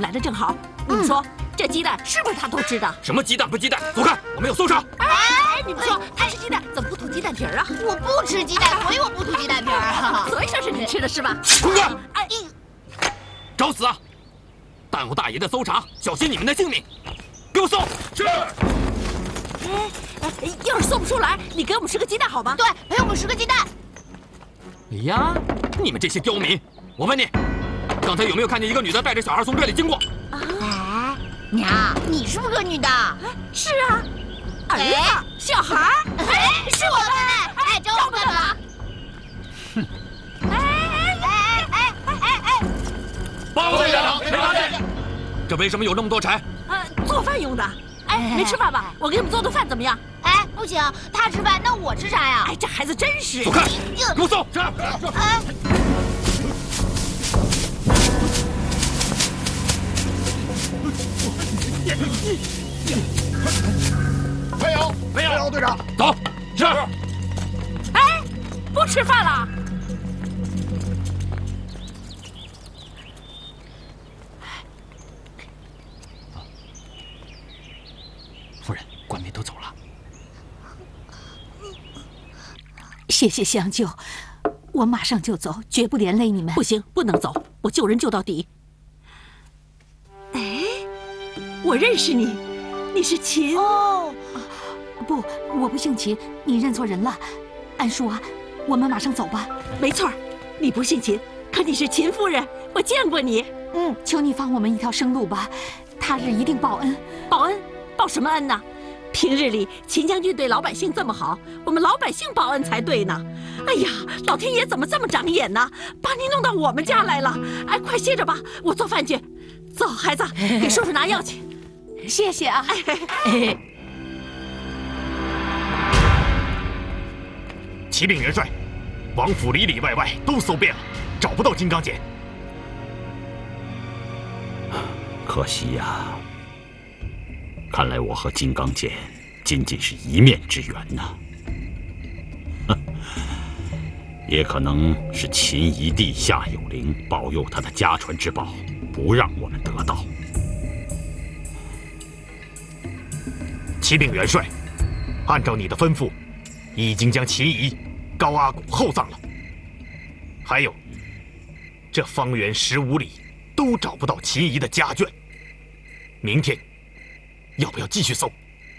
来的正好。你们说这鸡蛋是不是他偷吃的？ 什么鸡蛋不鸡蛋？走开，我们有搜查。 哎，你们说他吃鸡蛋怎么不吐鸡蛋皮儿啊？ 我不吃鸡蛋，所以我不吐鸡蛋皮儿啊。 所以说是你吃的是吧？ 滚开！ 哎， 找死啊！耽误大爷的搜查，小心你们的性命！给我搜！是。 要是搜不出来，你给我们10个鸡蛋好吗？ 对，赔我们10个鸡蛋。 哎呀，你们这些刁民！我问你，刚才有没有看见一个女的带着小孩从这里经过？ 哎，娘，你是不是个女的？ 是啊，儿子，小孩儿， 哎，是我们，哎，找我们干嘛？ 哼！ 哎！ 报队长，没发现。这为什么有那么多柴？ 做饭用的。哎，没吃饭吧？我给你们做的饭怎么样？ 哎，不行，他吃饭，那我吃啥呀？ 哎，这孩子真是…… 走开！给我搜！ 没有，队长， 走，是。 哎，不吃饭了。 夫人，官兵都走了。 谢谢相救，我马上就走，绝不连累你们。 不行，不能走，我救人救到底。哎，我认识你，你是秦哦。不，我不姓秦，你认错人了。安叔啊，我们马上走吧。 没错，你不姓秦，可你是秦夫人，我见过你。 求你放我们一条生路吧，他日一定报恩。 报恩？报什么恩呢？平日里秦将军对老百姓这么好，我们老百姓报恩才对呢。哎呀，老天爷怎么这么长眼呢？把你弄到我们家来了。哎，快歇着吧，我做饭去。走，孩子，给叔叔拿药去。 谢谢啊。 启禀元帅，王府里里外外都搜遍了，找不到金刚锏。 可惜呀，看来我和金刚锏仅仅是一面之缘呐。也可能是秦夷地下有灵，保佑他的家传之宝，不让我们得到。 启禀元帅，按照你的吩咐，已经将秦夷、高阿骨厚葬了。还有，这方圆15里都找不到秦夷的家眷。明天，要不要继续搜？